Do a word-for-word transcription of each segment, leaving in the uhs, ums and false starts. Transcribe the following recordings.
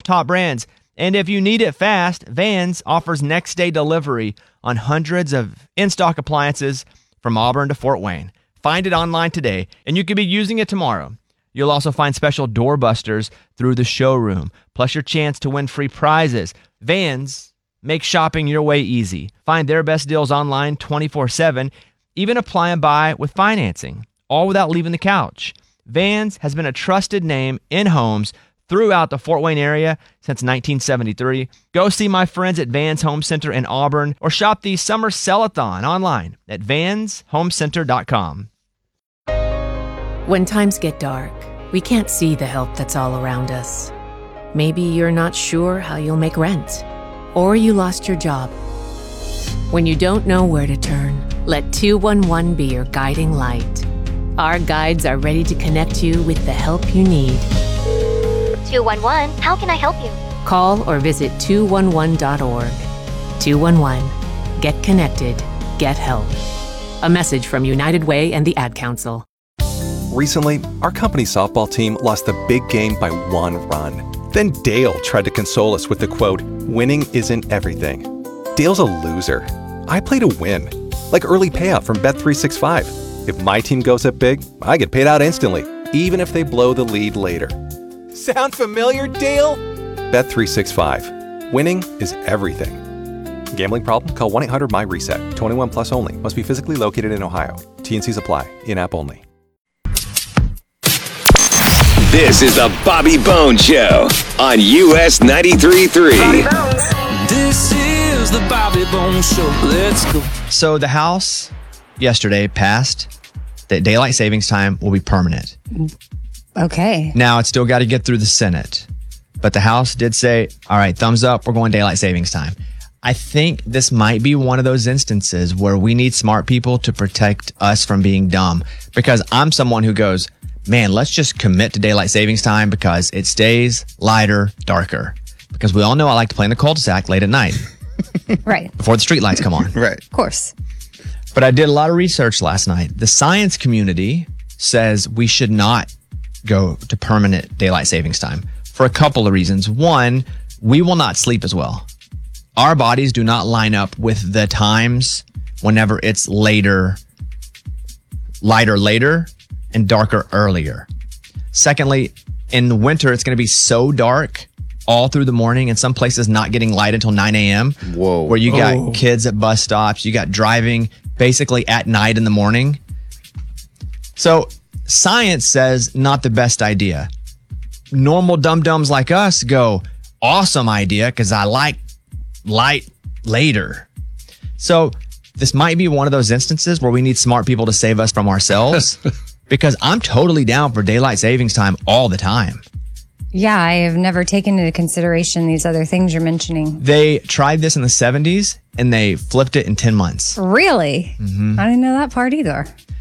top brands. And if you need it fast, Vans offers next-day delivery on hundreds of in-stock appliances from Auburn to Fort Wayne. Find it online today, and you could be using it tomorrow. You'll also find special doorbusters through the showroom, plus your chance to win free prizes. Vans make shopping your way easy. Find their best deals online twenty-four seven, even apply and buy with financing, all without leaving the couch. Vans has been a trusted name in homes throughout the Fort Wayne area since nineteen seventy-three. Go see my friends at Vans Home Center in Auburn or shop the Summer Sell-a-thon online at vans home center dot com. When times get dark, we can't see the help that's all around us. Maybe you're not sure how you'll make rent, or you lost your job. When you don't know where to turn, let two one one be your guiding light. Our guides are ready to connect you with the help you need. two one one, how can I help you? Call or visit two one one dot org. two one one. Get connected. Get help. A message from United Way and the Ad Council. Recently, our company's softball team lost the big game by one run. Then Dale tried to console us with the quote, "Winning isn't everything." Dale's a loser. I play to win. Like early payout from Bet three sixty-five. If my team goes up big, I get paid out instantly, even if they blow the lead later. Sound familiar, Dale? Bet three sixty-five. Winning is everything. Gambling problem? Call one eight hundred M Y reset. twenty-one plus only. Must be physically located in Ohio. T N Cs apply. In-app only. This is the Bobby Bones Show on U S ninety-three point three. This is the Bobby Bones Show. Let's go. So the House yesterday passed that daylight savings time will be permanent. Okay. Now, it's still got to get through the Senate. But the House did say, all right, thumbs up, we're going daylight savings time. I think this might be one of those instances where we need smart people to protect us from being dumb. Because I'm someone who goes, man, let's just commit to daylight savings time because it stays lighter, darker. Because we all know I like to play in the cul-de-sac late at night. Right. Before the street lights come on. Right. Of course. But I did a lot of research last night. The science community says we should not go to permanent daylight savings time for a couple of reasons. One, we will not sleep as well. Our bodies do not line up with the times whenever it's later, lighter later and darker earlier. Secondly, in the winter, it's going to be so dark all through the morning, and some places not getting light until nine a.m. Whoa. Where you got oh. kids at bus stops, you got driving basically at night in the morning. So science says not the best idea. Normal dum-dums like us go, awesome idea, because I like light later. So this might be one of those instances where we need smart people to save us from ourselves because I'm totally down for daylight savings time all the time. Yeah, I have never taken into consideration these other things you're mentioning. They tried this in the seventies and they flipped it in ten months. Really? Mm-hmm. I didn't know that part either.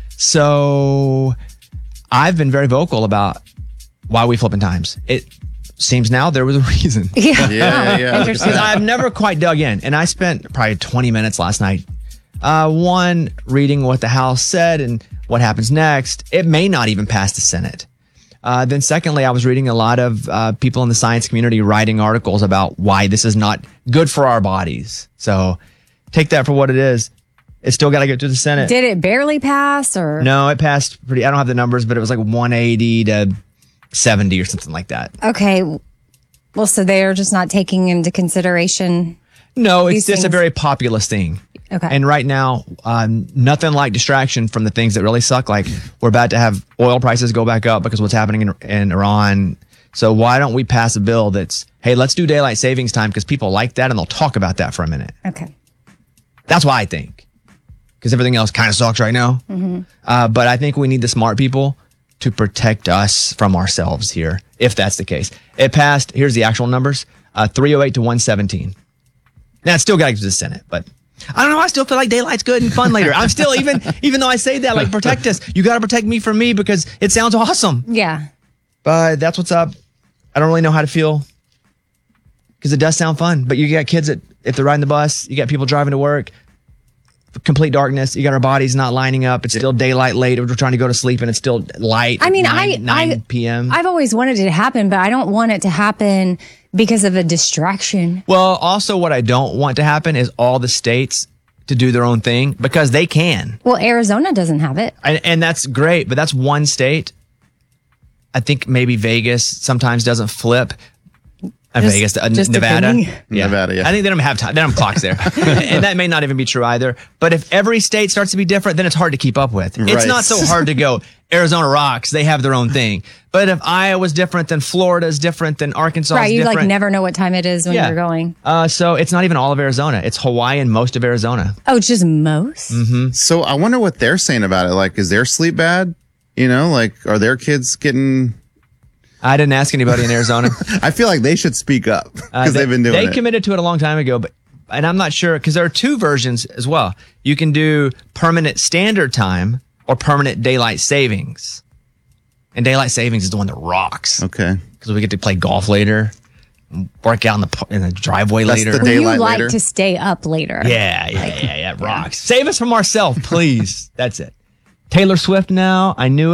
So I've been very vocal about why we flip in times. It seems now there was a reason. Yeah, yeah, yeah. Interesting. I've never quite dug in, and I spent probably twenty minutes last night. Uh, one, reading what the House said and what happens next. It may not even pass the Senate. Uh, then secondly, I was reading a lot of uh, people in the science community writing articles about why this is not good for our bodies. So take that for what it is. It's still got to get to the Senate. Did it barely pass or? No, it passed pretty, I don't have the numbers, but it was like one eighty to seventy or something like that. Okay. Well, so they're just not taking into consideration. No, it's these just a things? very populist thing. Okay. And right now, um, nothing like distraction from the things that really suck. Like we're about to have oil prices go back up because what's happening in, in Iran. So why don't we pass a bill that's, hey, let's do daylight savings time because people like that and they'll talk about that for a minute. Okay. That's why I think. Because everything else kind of sucks right now. Mm-hmm. Uh, but I think we need the smart people to protect us from ourselves here, if that's the case. It passed, here's the actual numbers, uh, three oh eight to one seventeen. Now, it's still got to go to the Senate, but I don't know. I still feel like daylight's good and fun later. I'm still, even even though I say that, like, protect us. You got to protect me from me because it sounds awesome. Yeah. But that's what's up. I don't really know how to feel because it does sound fun. But you got kids that, if they're riding the bus, you got people driving to work. complete darkness. You got our bodies not lining up. It's still daylight late. We're trying to go to sleep and it's still light. I mean, nine, I, nine I, p.m. I've always wanted it to happen, but I don't want it to happen because of a distraction. Well, also what I don't want to happen is all the states to do their own thing because they can. Well, Arizona doesn't have it. And, and that's great, but that's one state. I think maybe Vegas sometimes doesn't flip. Uh, Just- Vegas, uh, just Nevada. depending. Nevada, yeah. I think they don't have time. They don't have clocks there. And that may not even be true either. But if every state starts to be different, then it's hard to keep up with. It's Right. not so hard to go, Arizona rocks. They have their own thing. But if Iowa's different, then Florida's different, then Arkansas is Right, you different. like never know what time it is when Yeah. you're going. Uh, so it's not even all of Arizona. It's Hawaii and most of Arizona. Oh, it's just most? Mm-hmm. So I wonder what they're saying about it. Like, is their sleep bad? You know, like, are their kids getting... I didn't ask anybody in Arizona. I feel like they should speak up because Uh, they, they've been doing They it. committed to it a long time ago, but and I'm not sure because there are two versions as well. You can do permanent standard time or permanent daylight savings, and daylight savings is the one that rocks Okay. because we get to play golf later, work out in the par- in the driveway That's later. the Well, you daylight like later. to stay up later. yeah, yeah, yeah, yeah, it rocks. Save us from ourselves, please. That's it. Taylor Swift now. I knew